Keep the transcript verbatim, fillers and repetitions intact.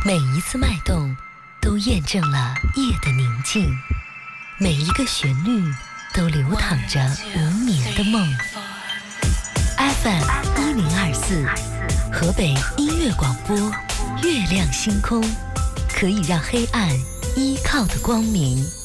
每一次脉动都验证了夜的宁静，每一个旋律都流淌着无眠的梦。F M 一零二四，河北音乐广播，月亮星空，可以让黑暗依靠的光明。